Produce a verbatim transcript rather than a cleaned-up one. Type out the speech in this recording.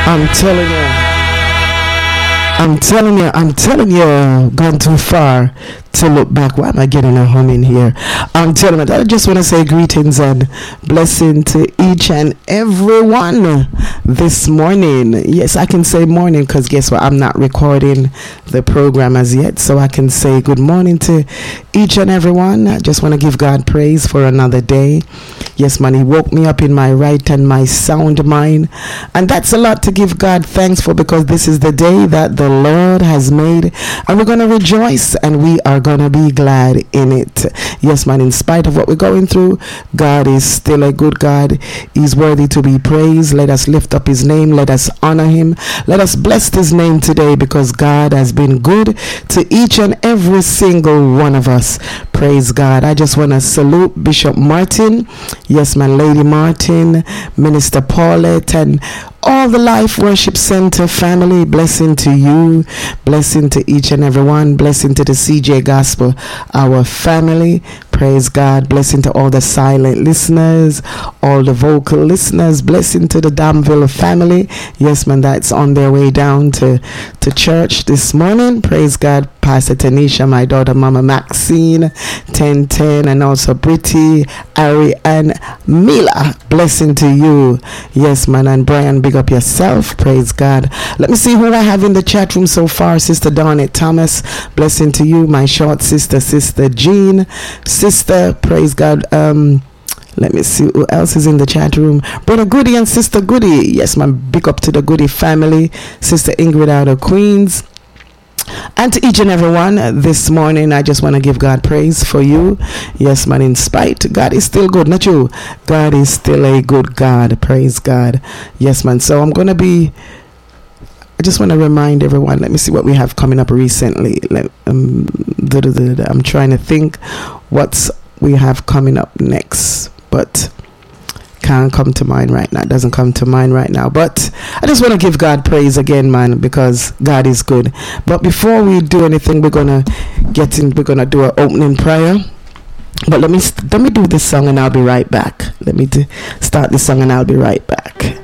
I'm telling you. I'm telling you, I'm telling you, gone too far to look back. Why am I getting a hum in here? I'm telling you, I just want to say greetings and blessing to each and every one this morning. Yes, I can say morning because guess what? I'm not recording the program as yet, so I can say good morning to each and every one. I just want to give God praise for another day. Yes, man, he woke me up in my right and my sound mind, and that's a lot to give God thanks for, because this is the day that the Lord has made, and we're going to rejoice and we are going to be glad in it. Yes, man, in spite of what we're going through, God is still a good God. He's worthy to be praised. Let us lift up his name. Let us honor him. Let us bless his name today, because God has been good to each and every single one of us. Praise God. I just want to salute Bishop Martin. Yes, man, Lady Martin, Minister Paulette, and all the Life Worship Center family. Blessing to you. Blessing to each and every one. Blessing to the C J Gospel, our family. Praise God. Blessing to all the silent listeners, all the vocal listeners. Blessing to the Damville family. Yes, man, that's on their way down to, to church this morning. Praise God. Pastor Tanisha, my daughter, Mama Maxine, ten ten, and also Britty, Ari, and Mila. Blessing to you. Yes, man, and Brian, big up yourself. Praise God. Let me see who I have in the chat room so far. Sister Donette Thomas, blessing to you. My short sister, Sister Jean. Sister, praise God. Um, let me see who else is in the chat room. Brother Goody and Sister Goody. Yes, man, big up to the Goody family. Sister Ingrid out of Queens. And to each and every one this morning, I just want to give God praise for you. Yes, man, in spite, God is still good, not you. God is still a good God. Praise God. Yes, man. So I'm going to be, I just want to remind everyone, let me see what we have coming up recently. Let, um, I'm trying to think what we have coming up next, but can't come to mind right now. It doesn't come to mind right now. But I just want to give God praise again, man, because God is good. But before we do anything, we're gonna get in. We're gonna do an opening prayer. But let me let me do this song and I'll be right back. Let me do, start this song and I'll be right back.